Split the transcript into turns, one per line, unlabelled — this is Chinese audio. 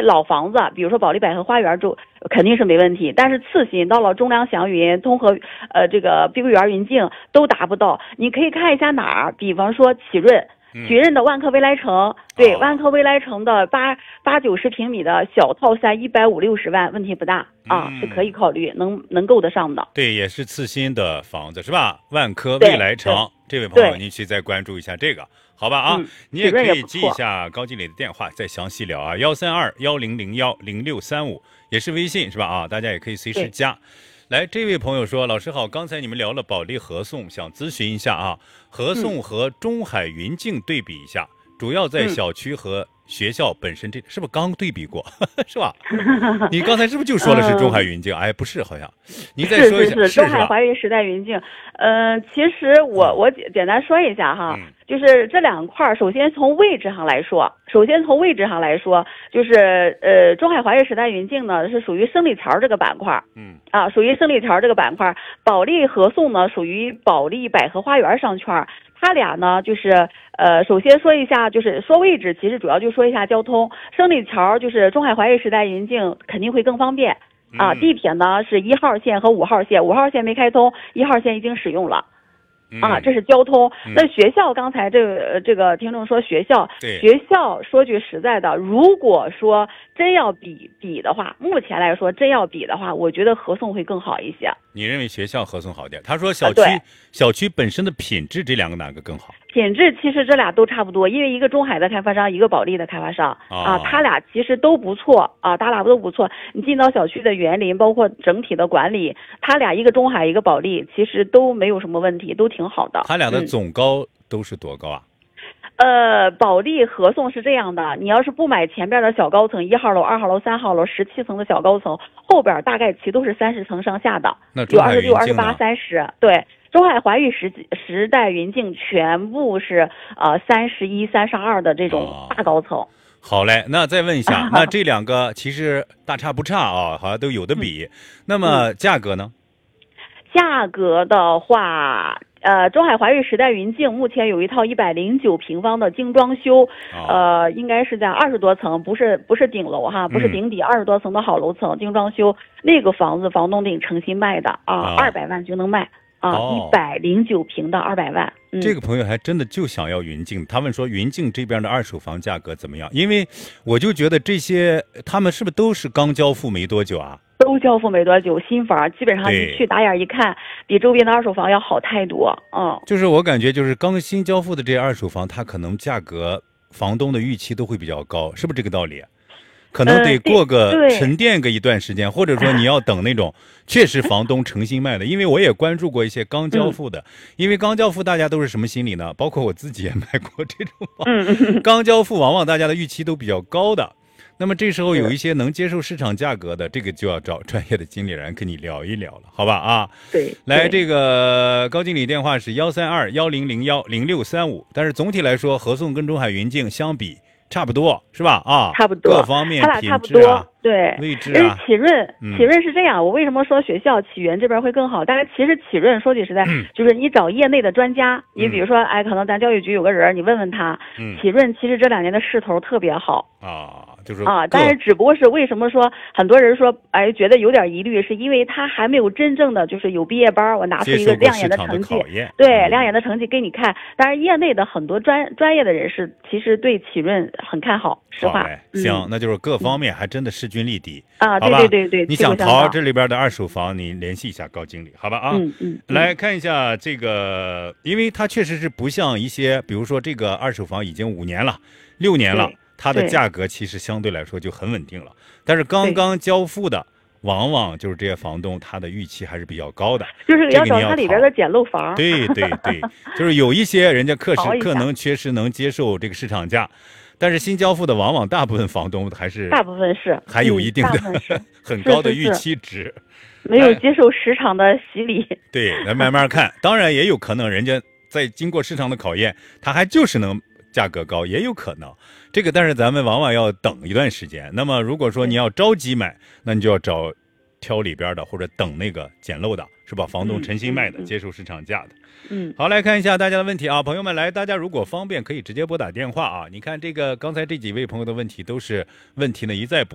老房子，比如说保利百合花园就肯定是没问题，但是次新到了中粮祥云、通和这个碧桂园云境都达不到。你可以看一下哪儿，比方说启润。启润的万科未来城，对，万科未来城的80-90平米的小套餐，150-60万，问题不大啊，是可以考虑，能够得上的。
对，也是次新的房子是吧？万科未来城，这位朋友您去再关注一下这个，好吧啊？你也可以记一下高经理的电话，再详细聊啊，132-1001-0635，也是微信是吧？啊，大家也可以随时加。来，这位朋友说，老师好，刚才你们聊了保利合颂，想咨询一下啊，合颂和中海云境对比一下，主要在小区和学校本身，这是不是刚对比过是吧？你刚才是不是就说了是中海云境？哎，不是，好像你再说一下。
是中海华域时代云境。其实我简单说一下哈，就是这两块，首先从位置上来说，就是中海华域时代云境呢是属于胜利桥这个板块，属于胜利桥这个板块。保利合颂呢属于保利百合花园商圈。它俩呢，就是首先说一下，就是说位置，其实主要就说一下交通。胜利桥就是中海华域时代云境肯定会更方便啊。地铁呢是1号线和5号线，5号线没开通，1号线已经使用了。这是交通。那学校刚才这个听众说学校说句实在的，如果说真要比的话，目前来说真要比的话，我觉得合颂会更好一些。
你认为学校合颂好点？他说小区本身的品质，这两个哪个更好？
品质其实这俩都差不多，因为一个中海的开发商，一个保利的开发商他俩其实都不错啊，他俩都不错。你进到小区的园林，包括整体的管理，他俩一个中海，一个保利，其实都没有什么问题，都挺好的。
他俩的总高都是多高啊？
保利合颂是这样的，你要是不买前边的小高层，1号楼、2号楼、3号楼17层的小高层，后边大概其都是30层上下的，有26、28、30。对，中海华域时代云境全部是31、32的这种大高层。
好嘞，那再问一下，那这两个其实大差不差啊，好像都有的比。那么价格呢？
价格的话，中海华域时代云境目前有一套109平方的精装修，应该是在20多层，不是顶楼哈，不是顶底，20多层的好楼层精装修，那个房子房东得诚心卖的200万就能卖109平的200万。
这个朋友还真的就想要云境，他们说云境这边的二手房价格怎么样？因为我就觉得这些他们是不是都是刚交付没多久啊？
都交付没多久，新房基本上你去打眼一看，比周边的二手房要好太多。
就是我感觉就是刚新交付的这些二手房，它可能价格房东的预期都会比较高，是不是这个道理？可能得过个沉淀个一段时间，或者说你要等那种确实房东诚心卖的。因为我也关注过一些刚交付的，因为刚交付大家都是什么心理呢？包括我自己也卖过这种房，刚交付往往大家的预期都比较高的。那么这时候有一些能接受市场价格的，这个就要找专业的经理人跟你聊一聊了，好吧啊？
对，
来，这个高经理电话是132-1001-0635，但是总体来说，合颂跟中海云境相比差不多，是吧？
差不多，
各方面
它俩差不多。对，
位置
启润是这样，我为什么说学校启源这边会更好？但是其实启润说句实在，就是你找业内的专家，你比如说，可能咱教育局有个人，你问问他，启润其实这2年的势头特别好
就是
但是只不过是为什么说很多人说觉得有点疑虑，是因为他还没有真正的就是有毕业班，我拿出一个亮眼的成绩，对，亮眼的成绩给你看。当然业内的很多专业的人士其实对启润很看好，实话。
行，那就是各方面还真的势均力敌
对，
你想淘这里边的二手房，你联系一下高经理，好吧啊？来看一下这个，因为它确实是不像一些，比如说这个二手房已经5年了、6年了，它的价格其实相对来说就很稳定了。但是刚刚交付的，往往就是这些房东他的预期还是比较高的，
就是要找它里边的简陋房。
对，就是有一些人家可能确实能接受这个市场价。但是新交付的往往大部分房东还还有一定的很高的预期值，
没有接受市场的洗礼。
对，来慢慢看。当然也有可能人家在经过市场的考验，他还就是能价格高，也有可能。这个但是咱们往往要等一段时间。那么如果说你要着急买，那你就要挑里边的，或者等那个捡漏的，是吧？房东诚心卖的，接受市场价的。好，来看一下大家的问题啊，朋友们，来，大家如果方便可以直接拨打电话啊。你看这个刚才这几位朋友的问题都是问题呢一再补。